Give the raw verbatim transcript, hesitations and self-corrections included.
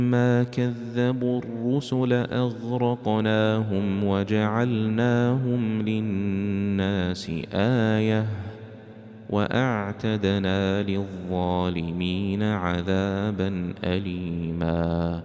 فلما كذبوا الرسل أغرقناهم وجعلناهم للناس آية وأعتدنا للظالمين عذابا أليما.